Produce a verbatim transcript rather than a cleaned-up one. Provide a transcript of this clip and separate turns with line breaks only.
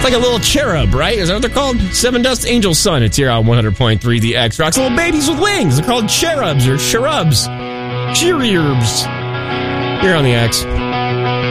It's like a little cherub, right? Is that what they're called? Seven Dust Angel Son. It's here on one hundred point three The X Rocks. Little babies with wings. They're called cherubs or cherubs. Cherubs. Here on The X.